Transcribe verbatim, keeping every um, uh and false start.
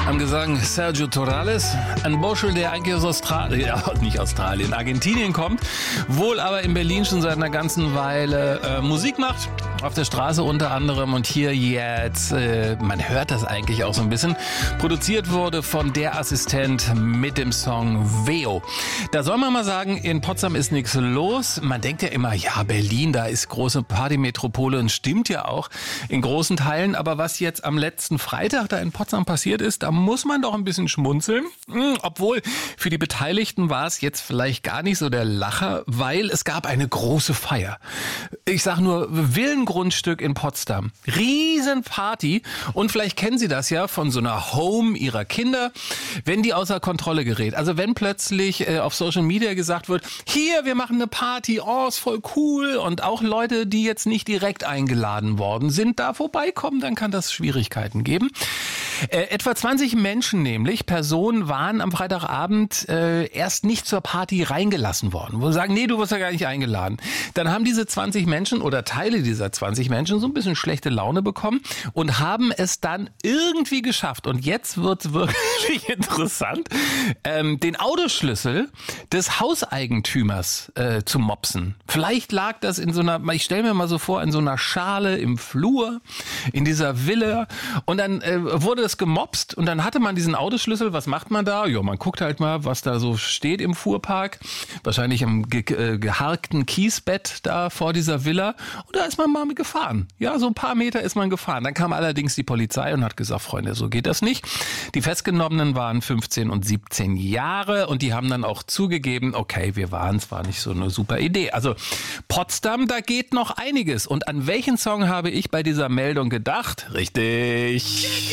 Am Gesang Sergio Torrales, ein Bursche, der eigentlich aus Australien, ja, nicht Australien, Argentinien kommt, wohl aber in Berlin schon seit einer ganzen Weile äh, Musik macht, auf der Straße unter anderem und hier jetzt, äh, man hört das eigentlich auch so ein bisschen, produziert wurde von Der Assistent mit dem Song Veo. Da soll man mal sagen, in Potsdam ist nichts los. Man denkt ja immer, ja, Berlin, da ist große Partymetropole und stimmt ja auch in großen Teilen, aber was jetzt am letzten Freitag da in Potsdam passiert ist, da muss man doch ein bisschen schmunzeln. Obwohl, für die Beteiligten war es jetzt vielleicht gar nicht so der Lacher, weil es gab eine große Feier. Ich sag nur, Villengrundstück in Potsdam. Riesenparty. Und vielleicht kennen Sie das ja von so einer Home Ihrer Kinder, wenn die außer Kontrolle gerät. Also wenn plötzlich äh, auf Social Media gesagt wird, hier, wir machen eine Party, oh, ist voll cool. Und auch Leute, die jetzt nicht direkt eingeladen worden sind, da vorbeikommen, dann kann das Schwierigkeiten geben. Äh, etwa zwanzig Menschen nämlich, Personen waren am Freitagabend äh, erst nicht zur Party reingelassen worden. Wo sie sagen, nee, du wirst ja gar nicht eingeladen. Dann haben diese zwanzig Menschen oder Teile dieser zwanzig Menschen so ein bisschen schlechte Laune bekommen und haben es dann irgendwie geschafft. Und jetzt wird's wirklich interessant, ähm, den Autoschlüssel des Hauseigentümers äh, zu mopsen. Vielleicht lag das in so einer, ich stelle mir mal so vor, in so einer Schale im Flur, in dieser Villa. Und dann äh, wurde es gemopst und dann hatte man diesen Autoschlüssel. Was macht man da? Ja, man guckt halt mal, was da so steht im Fuhrpark. Wahrscheinlich im ge- äh, geharkten Kiesbett da vor dieser Villa. Und da ist man mal gefahren. Ja, so ein paar Meter ist man gefahren. Dann kam allerdings die Polizei und hat gesagt, Freunde, so geht das nicht. Die Festgenommenen waren fünfzehn und siebzehn Jahre und die haben dann auch zugegeben, okay, wir waren, es war nicht so eine super Idee. Also Potsdam, da geht noch einiges. Und an welchen Song habe ich bei dieser Meldung gedacht? Richtig.